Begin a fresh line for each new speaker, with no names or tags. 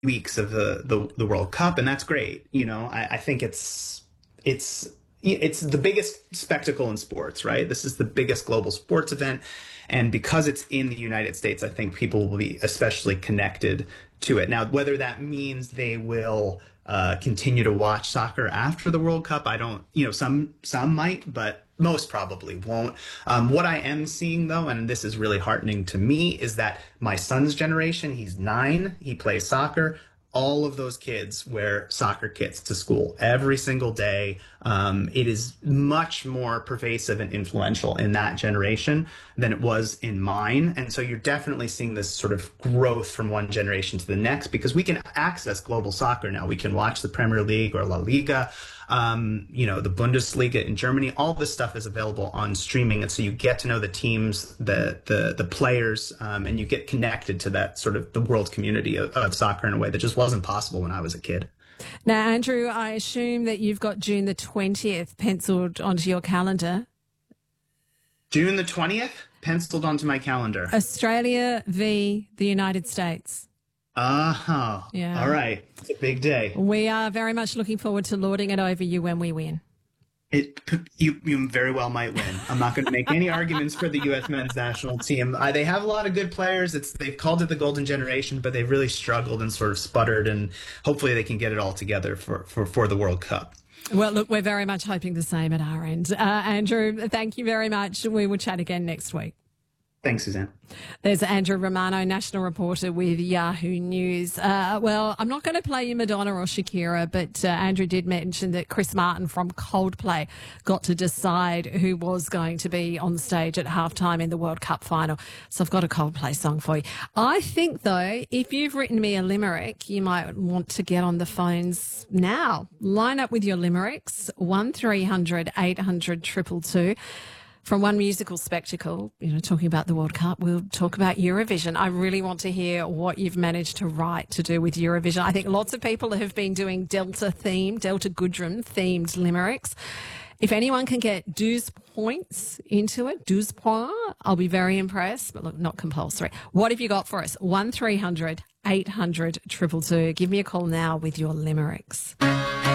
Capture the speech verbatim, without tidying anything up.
weeks of the, the, the World Cup, and that's great. You know, I, I think it's it's it's the biggest spectacle in sports, right? This is the biggest global sports event, and because it's in the United States, I think people will be especially connected to it. Now, whether that means they will uh, continue to watch soccer after the World Cup, I don't. You know, some some might, but most probably won't. Um, what I am seeing, though, and this is really heartening to me, is that my son's generation, he's nine, he plays soccer. All of those kids wear soccer kits to school every single day. Um, it is much more pervasive and influential in that generation than it was in mine. And so you're definitely seeing this sort of growth from one generation to the next, because we can access global soccer now. We can watch the Premier League or La Liga. Um, you know, the Bundesliga in Germany, all this stuff is available on streaming. And so you get to know the teams, the the the players, um, and you get connected to that sort of the world community of, of soccer in a way that just wasn't possible when I was a kid.
Now, Andrew, I assume that you've got June the twentieth penciled onto your calendar.
June the twentieth, penciled onto my calendar.
Australia v. the United States.
Uh-huh.
Yeah.
All right. It's a big day.
We are very much looking forward to lording it over you when we win.
It, you, you very well might win. I'm not going to make any arguments for the U S men's national team. Uh, they have a lot of good players. It's they've called it the golden generation, but they've really struggled and sort of sputtered, and hopefully they can get it all together for, for, for the World Cup.
Well, look, we're very much hoping the same at our end. Uh, Andrew, thank you very much. We will chat again next week.
Thanks, Suzanne.
There's Andrew Romano, national reporter with Yahoo News. Uh, well, I'm not going to play you Madonna or Shakira, but uh, Andrew did mention that Chris Martin from Coldplay got to decide who was going to be on stage at halftime in the World Cup final. So I've got a Coldplay song for you. I think, though, if you've written me a limerick, you might want to get on the phones now. Line up with your limericks, one three hundred eight hundred two two two. From one musical spectacle, you know, talking about the World Cup, we'll talk about Eurovision. I really want to hear what you've managed to write to do with Eurovision. I think lots of people have been doing Delta themed, Delta Goodrem themed limericks. If anyone can get douze points into it, douze points, I'll be very impressed, but look, not compulsory. What have you got for us? one three hundred eight hundred two two two. Give me a call now with your limericks.